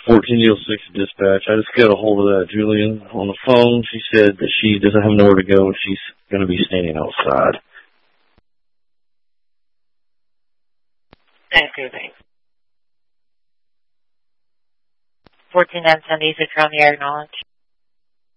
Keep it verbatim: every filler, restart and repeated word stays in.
fourteen oh six dispatch. I just got a hold of that Julian on the phone. She said that she doesn't have nowhere to go and she's going to be standing outside. Thank you, thanks. fourteen nine seventy-six on the air, acknowledge.